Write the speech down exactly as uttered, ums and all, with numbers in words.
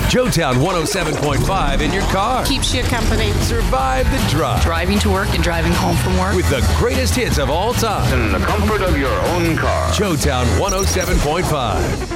Joetown one oh seven point five in your car. Keeps you company. Survive the drive. Driving to work and driving home from work. With the greatest hits of all time. In the comfort of your own car. Joetown one oh seven point five.